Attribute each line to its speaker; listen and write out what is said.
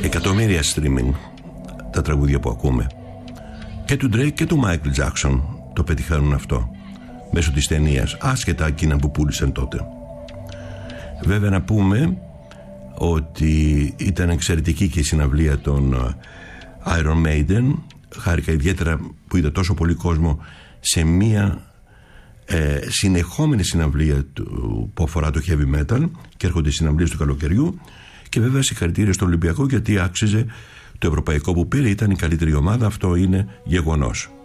Speaker 1: Εκατομμύρια streaming τα τραγούδια που ακούμε. Και του Drake και του Michael Jackson το πετυχαίνουν αυτό μέσω της ταινίας, άσχετα εκείνα που πούλησαν τότε. Βέβαια να πούμε ότι ήταν εξαιρετική και η συναυλία των Iron Maiden. Χάρηκα ιδιαίτερα που είδα τόσο πολύ κόσμο σε μία συνεχόμενη συναυλία που αφορά το heavy metal, και έρχονται οι συναυλίες του καλοκαιριού. Και βέβαια συγχαρητήρια στον Ολυμπιακό, γιατί άξιζε το ευρωπαϊκό που πήρε, ήταν η καλύτερη ομάδα, αυτό είναι γεγονός.